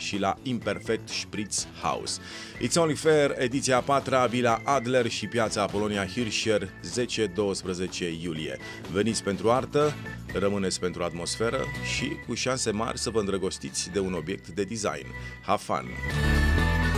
și la Imperfect Spritz House. It's Only Fair, ediția 4-a, Vila Adler și Piața Apolonia Hirscher, 10-12 iulie. Veniți pentru artă, rămâneți pentru atmosferă și cu șanse mari să vă îndrăgostiți de un obiect de design. Have fun!